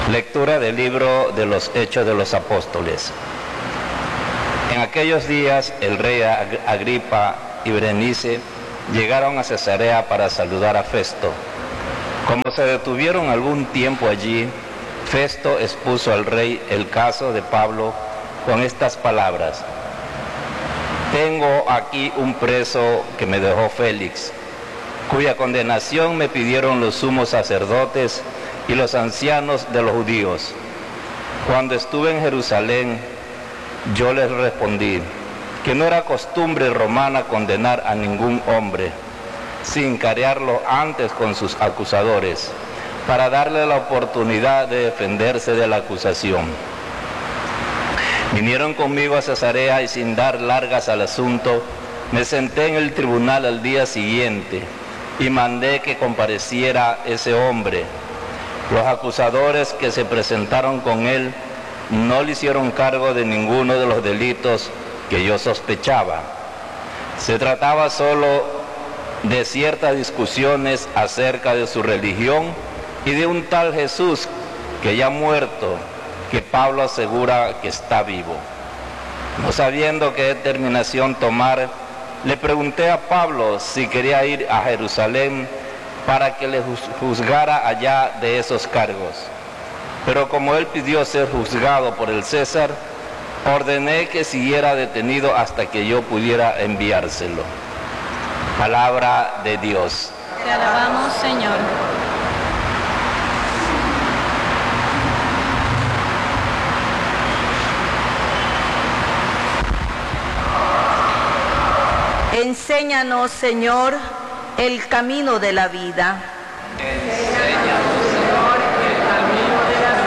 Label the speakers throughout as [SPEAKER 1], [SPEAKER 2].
[SPEAKER 1] Lectura del libro de los Hechos de los Apóstoles. En aquellos días el rey Agripa y Berenice llegaron a Cesarea para saludar a Festo. Como se detuvieron algún tiempo allí, Festo expuso al rey el caso de Pablo con estas palabras: tengo aquí un preso que me dejó Félix, cuya condenación me pidieron los sumos sacerdotes y los ancianos de los judíos. Cuando estuve en Jerusalén, yo les respondí que no era costumbre romana condenar a ningún hombre, sin carearlo antes con sus acusadores, para darle la oportunidad de defenderse de la acusación. Vinieron conmigo a Cesarea y sin dar largas al asunto, me senté en el tribunal al día siguiente y mandé que compareciera ese hombre. Los acusadores que se presentaron con él no le hicieron cargo de ninguno de los delitos que yo sospechaba. Se trataba solo de ciertas discusiones acerca de su religión y de un tal Jesús que ya ha muerto, que Pablo asegura que está vivo. No sabiendo qué determinación tomar, le pregunté a Pablo si quería ir a Jerusalén para que le juzgara allá de esos cargos. Pero como él pidió ser juzgado por el César, ordené que siguiera detenido hasta que yo pudiera enviárselo. Palabra de Dios.
[SPEAKER 2] Te alabamos, Señor.
[SPEAKER 3] Enséñanos, Señor, el camino de la vida.
[SPEAKER 2] Enséñanos, Señor, el camino de la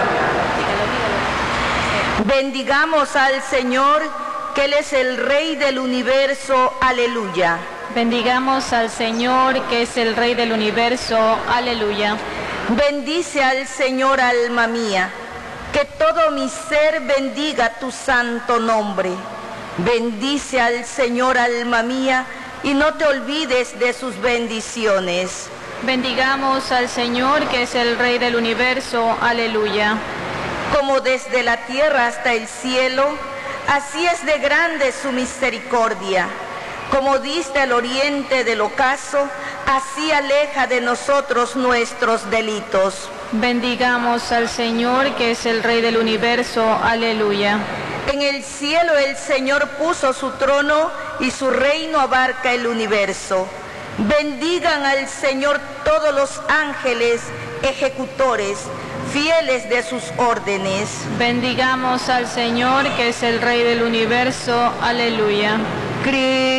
[SPEAKER 2] vida.
[SPEAKER 3] Bendigamos al Señor, que Él es el Rey del universo. Aleluya.
[SPEAKER 2] Bendigamos al Señor, que es el Rey del universo. Aleluya.
[SPEAKER 3] Bendice al Señor, alma mía, que todo mi ser bendiga tu santo nombre. Bendice al Señor, alma mía, y no te olvides de sus bendiciones.
[SPEAKER 2] Bendigamos al Señor, que es el Rey del universo. Aleluya.
[SPEAKER 3] Como desde la tierra hasta el cielo, así es de grande su misericordia. Como dista el oriente del ocaso, así aleja de nosotros nuestros delitos.
[SPEAKER 2] Bendigamos al Señor, que es el Rey del universo. Aleluya.
[SPEAKER 3] En el cielo el Señor puso su trono y su reino abarca el universo. Bendigan al Señor todos los ángeles ejecutores, fieles de sus órdenes.
[SPEAKER 2] Bendigamos al Señor, que es el Rey del universo. Aleluya.